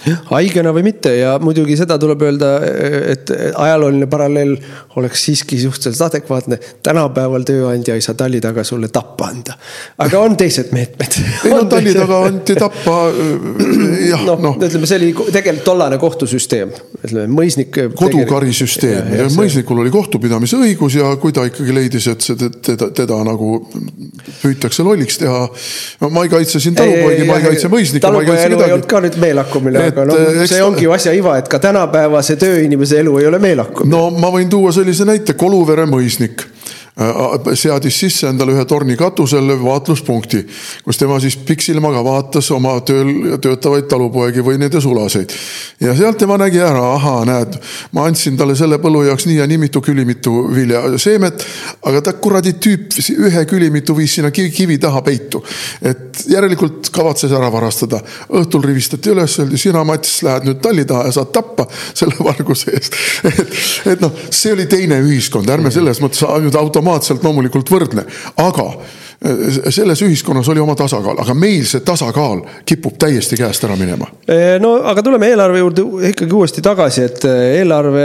haigena või mitte ja muidugi seda tuleb öelda, et ajalooline paralleel oleks siiski suhteliselt adekvaatne. Tänapäeval tööandja ei saa talli taga sulle tappa anda. Aga on teised meetmed. Ei no talli taga anti tappa, jah, Ütleme, see oli tegelikult tollane kohtusüsteem. Ütleme, mõisnik... Kodukarisüsteem. Mõisnikul oli kohtupidamise õigus ja kui ta ikkagi leidis, et teda nagu püütakse lolliks teha. Ma ei kaitse siin talupoegi, ma ei kaitse mõisnikku, ma ei kaitse midagi. Ei olnud ka nüüd meelakkumine, aga see ongi asja iva, et ka tänapäevase tööinimese elu ei ole meelakkumine. No ma võin tuua sellise näite, Koluvere mõisnik seadis sisse endale ühe torni katusele vaatluspunkti, kus tema siis piksilmaga vaatas oma tööl töötavaid talupoegi või nende sulaseid. Ja sealt tema nägi ära, näed, ma andsin talle selle põllu jaoks nii ja nii mitu külimitu vilja seemet, aga ta kuradi tüüp ühe külimitu viis sinna kivi taha peitu. Et järelikult kavatses ära varastada. Õhtul rivistati üles, öeldi, sina Mats lähed nüüd talli taha ja saad tappa selle varguse eest. Et see oli teine ühiskond, ärme selles mõttes nüüd automaatselt loomulikult võrdne, aga selles ühiskonnas oli oma tasakaal, aga meil see tasakaal kipub täiesti käest ära minema. No, aga tuleme eelarve juurde ikkagi uuesti tagasi, et eelarve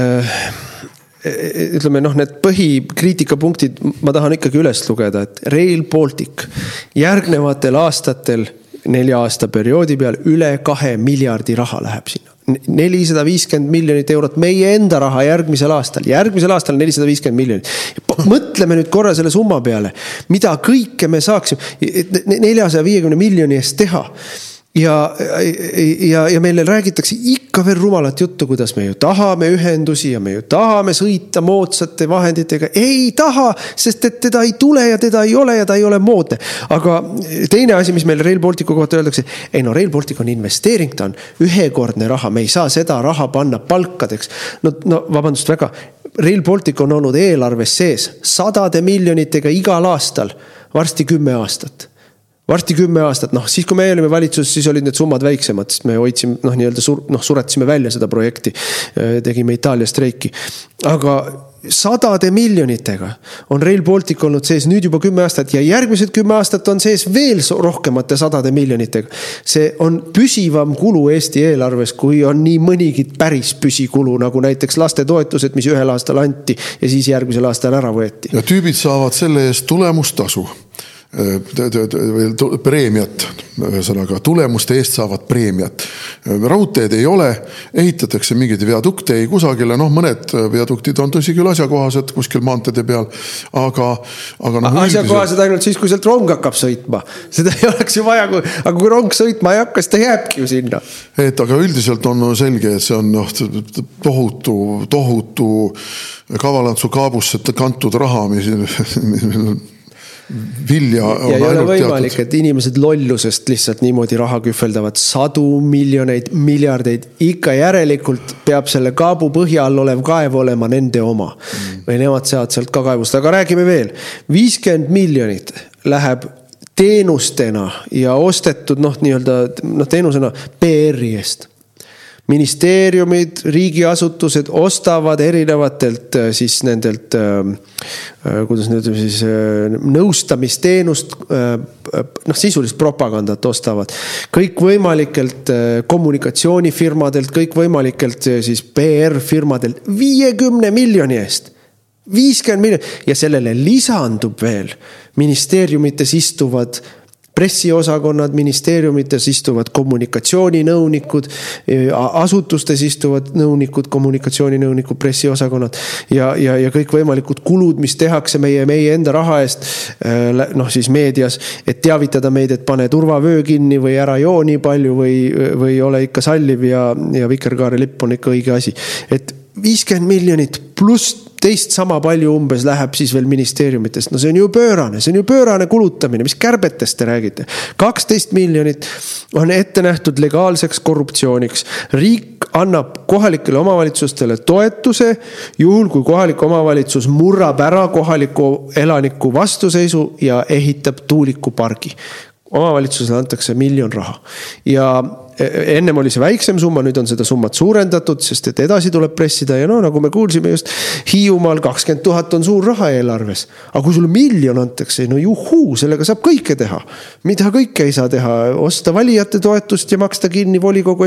ütleme, need põhikriitikapunktid ma tahan ikkagi üles lugeda, et Rail Baltic järgnevatel aastatel 4 aasta perioodi peal üle 2 miljardi raha läheb sinna. 450 miljonit eurot meie enda raha järgmisel aastal 450 miljonit. Mõtleme nüüd korra selle summa peale, mida kõike me saaksime 450 miljoni eest teha. Ja meile räägitakse ikka veel rumalat juttu, kuidas me ju tahame ühendusi ja me ju tahame sõita moodsate vahenditega. Ei taha, sest et teda ei tule ja teda ei ole ja ta ei ole moodne. Aga teine asi, mis meil Rail Balticu kohta öeldakse, Rail Baltic on investeering, ta on ühekordne raha, me ei saa seda raha panna palkadeks. No vabandust väga, Rail Baltic on olnud eelarves sees 100 miljonitega igal aastal, varsti 10 aastat. Varsti 10 aastat, siis kui me olime valitsus, siis olid need summad väiksemad, sest me hoidsime, suretasime välja seda projekti, tegime Itaalia streiki. Aga 100 miljonitega on Rail Baltic olnud sees nüüd juba 10 aastat ja järgmised 10 aastat on sees veel rohkemate 100 miljonitega. See on püsivam kulu Eesti eelarves, kui on nii mõnigi päris püsikulu, nagu näiteks lastetoetused, mis ühel aastal anti ja siis järgmisel aastal ära võeti. Ja tüübid saavad selle eest tulemustasu. Preemiat, ühesõnaga tulemuste eest saavad preemiat. Raudteed ei ole, ehitatakse mingeid viadukte ei kusagile, mõned viaduktid on tõsi küll asjakohased kuskil maanteede peal, aga asjakohased ainult siis, kui sealt rong hakkab sõitma. Seda ei oleks ju vaja, aga kui rong sõitma ei hakka, siis ta jääbki ju sinna. Aga üldiselt on selge, et see on tohutu kavalantsu kaabusse kantud raha, mis vilja on ja ei ole võimalik, et inimesed lollusest lihtsalt niimoodi raha kühveldavad 100 miljoneid, miljardeid. Ikka järelikult peab selle kaabu põhja all olev kaev olema nende oma. Või nemad saavad sealt ka kaevust. Aga räägime veel. 50 miljonit läheb teenustena ja ostetud teenusena PR-i eest. Ministeeriumid, riigiasutused ostavad erinevatelt siis nendelt nõustamisteenust, sisulist propagandat ostavad. Kõik võimalikelt kommunikatsioonifirmadelt, kõik võimalikelt siis PR-firmadelt 50 miljoni eest. 50 miljoni ja sellele lisandub veel ministeeriumites istuvad pressiosakonnad, ministeeriumites istuvad kommunikatsiooninõunikud, asutustes istuvad nõunikud, kommunikatsiooninõunikud, pressiosakonnad ja kõik võimalikud kulud, mis tehakse meie enda raha eest, siis meedias, et teavitada meid, et pane turvavöö kinni või ära joo nii palju või ole ikka salliv ja vikerkaare lipp on ikka õige asi. Et 50 miljonit pluss teist sama palju umbes läheb siis veel ministeeriumitest. See on ju pöörane kulutamine, mis kärbetest te räägite. 12 miljonit on ette nähtud legaalseks korruptsiooniks. Riik annab kohalikele omavalitsustele toetuse, juhul kui kohalik omavalitsus murrab ära kohaliku elaniku vastuseisu ja ehitab tuulikupargi. Omavalitsusele antakse 1 miljon raha. Ja ennem oli see väiksem summa, nüüd on seda summat suurendatud, sest et edasi tuleb pressida ja nagu me kuulsime just, Hiiumaal 20 000 on suur raha eelarves. Aga kui sulle 1 miljon antakse, juhuu, sellega saab kõike teha. Mida kõike ei saa teha? Osta valijate toetust ja maksta kinni volikogu